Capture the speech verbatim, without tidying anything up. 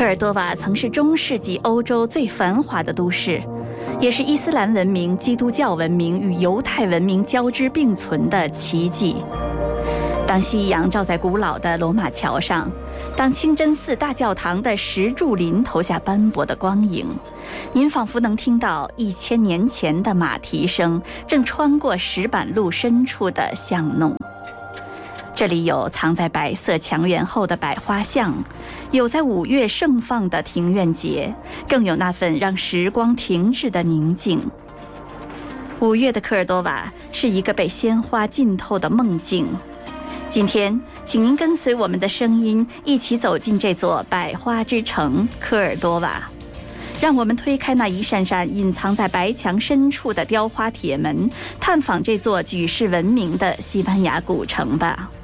科尔多瓦曾是中世纪欧洲最繁华的都市，也是伊斯兰文明、基督教文明与犹太文明交织并存的奇迹。当夕阳照在古老的罗马桥上，当清真寺大教堂的石柱林投下斑驳的光影，您仿佛能听到一千年前的马蹄声正穿过石板路深处的巷弄。这里有藏在白色墙垣后的百花巷，有在五月盛放的庭院节，更有那份让时光停滞的宁静。五月的科尔多瓦是一个被鲜花浸透的梦境。今天，请您跟随我们的声音，一起走进这座百花之城科尔多瓦。让我们推开那一扇扇隐藏在白墙深处的雕花铁门，探访这座举世闻名的西班牙古城吧。